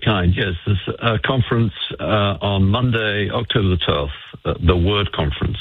kind. Yes, there's a conference on Monday, October the 12th, the Word Conference,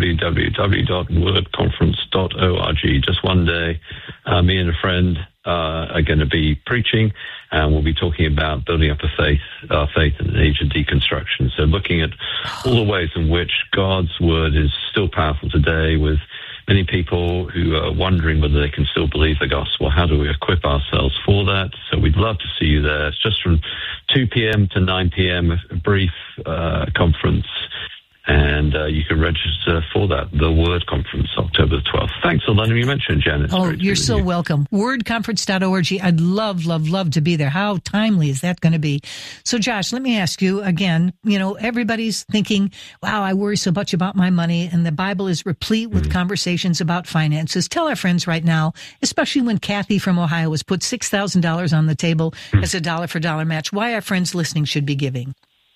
www.wordconference.org. Just one day, me and a friend are going to be preaching, and we'll be talking about building up our faith in an age of deconstruction. So looking at all the ways in which God's Word is still powerful today, with many people who are wondering whether they can still believe the gospel. How do we equip ourselves for that? So we'd love to see you there. It's just from 2 p.m. to 9 p.m., a brief conference. And you can register for that, the Word Conference, October the 12th. Thanks for letting me mention, Janet. Oh, you're so welcome. Wordconference.org. I'd love to be there. How timely is that going to be? So, Josh, let me ask you again, everybody's thinking, wow, I worry so much about my money, and the Bible is replete with conversations about finances. Tell our friends right now, especially when Kathy from Ohio has put $6,000 on the table as a dollar-for-dollar match, why our friends listening should be giving.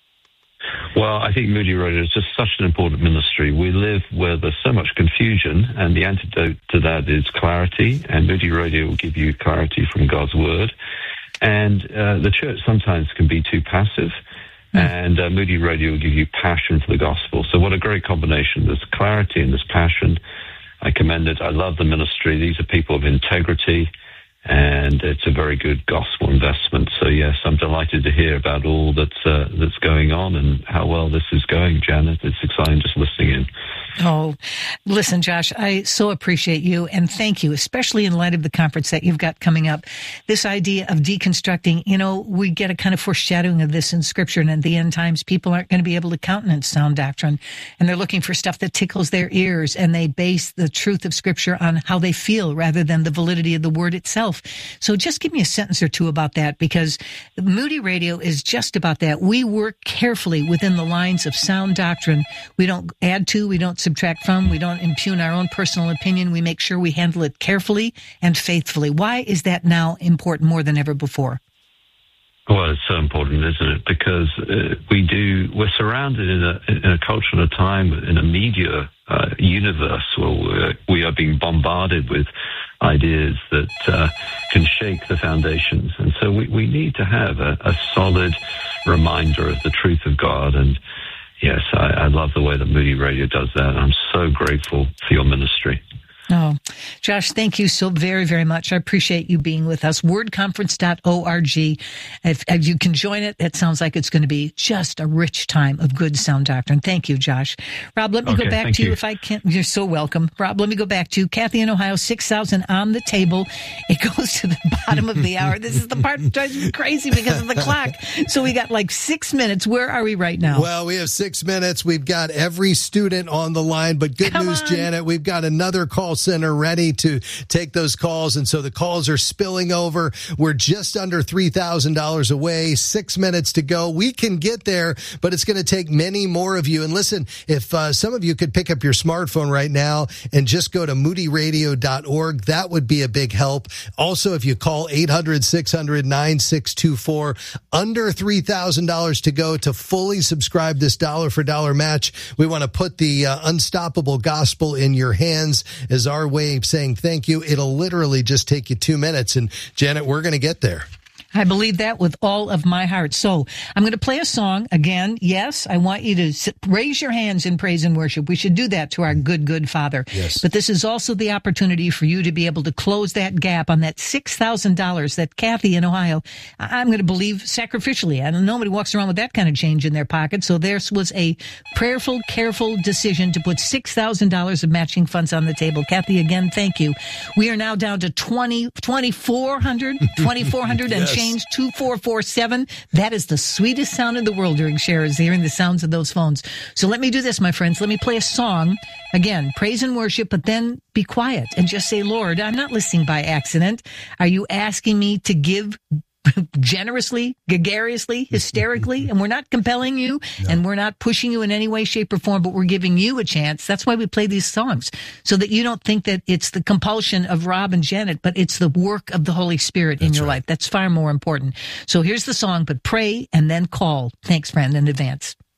Well, I think Moody Radio is just such an important ministry. We live where there's so much confusion, and the antidote to that is clarity, and Moody Radio will give you clarity from God's Word. And the church sometimes can be too passive, and Moody Radio will give you passion for the gospel. So what a great combination. There's clarity and there's passion. I commend it. I love the ministry. These are people of integrity, and it's a very good gospel investment. So, yes, I'm delighted to hear about all that's going on and how well this is going, Janet. It's exciting just listening in. Oh, listen, Josh, I so appreciate you, and thank you, especially in light of the conference that you've got coming up. This idea of deconstructing, we get a kind of foreshadowing of this in Scripture, and at the end times, people aren't going to be able to countenance sound doctrine, and they're looking for stuff that tickles their ears, and they base the truth of Scripture on how they feel rather than the validity of the Word itself. So just give me a sentence or two about that, because Moody Radio is just about that. We work carefully within the lines of sound doctrine. We don't add to, we don't subtract from, we don't impugn our own personal opinion. We make sure we handle it carefully and faithfully. Why is that now important more than ever before? Well, it's so important, isn't it? Because we're surrounded in a culture and a time, in a media universe where we are being bombarded with ideas that can shake the foundations. And so we need to have a solid reminder of the truth of God. And yes, I love the way that Moody Radio does that. I'm so grateful for your ministry. Oh, Josh, thank you so very, very much. I appreciate you being with us. Wordconference.org. If you can join it, it sounds like it's going to be just a rich time of good sound doctrine. Thank you, Josh. Rob, let me go back to you if I can. You're so welcome. Rob, let me go back to you. Kathy in Ohio, 6,000 on the table. It goes to the bottom of the hour. This is the part that drives me crazy because of the clock. So we got like 6 minutes. Where are we right now? Well, we have 6 minutes. We've got every student on the line, but good news, Janet, we've got another call center ready to take those calls, and so the calls are spilling over. We're just under $3,000 away, 6 minutes to go. We can get there, but it's going to take many more of you. And listen, if some of you could pick up your smartphone right now and just go to moodyradio.org, that would be a big help. Also, if you call 800-600-9624, under $3,000 to go to fully subscribe this dollar-for-dollar match. We want to put the unstoppable gospel in your hands as our way of saying thank you. It'll literally just take you 2 minutes. And Janet, we're going to get there. I believe that with all of my heart. So I'm going to play a song again. Yes, I want you to raise your hands in praise and worship. We should do that to our good Father. Yes. But this is also the opportunity for you to be able to close that gap on that $6,000 that Kathy in Ohio, I'm going to believe sacrificially. And nobody walks around with that kind of change in their pocket. So there was a prayerful, careful decision to put $6,000 of matching funds on the table. Kathy, again, thank you. We are now down to 2,400 and yes. change 2447. That is the sweetest sound in the world during shares, hearing the sounds of those phones. So let me do this, my friends. Let me play a song. Again, praise and worship, but then be quiet and just say, Lord, I'm not listening by accident. Are you asking me to give generously, gregariously, hysterically? And we're not compelling you, and we're not pushing you in any way, shape, or form, but we're giving you a chance. That's why we play these songs, so that you don't think that it's the compulsion of Rob and Janet, but it's the work of the Holy Spirit in your life. That's far more important. So here's the song, but pray and then call. Thanks, friend, in advance.